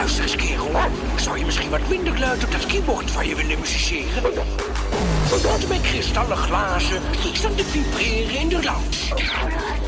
Luister eens, kerel. Zou je misschien wat minder luid op dat keyboard van je willen musiceren? Tot met kristallen glazen, die staan te vibreren in de lounge.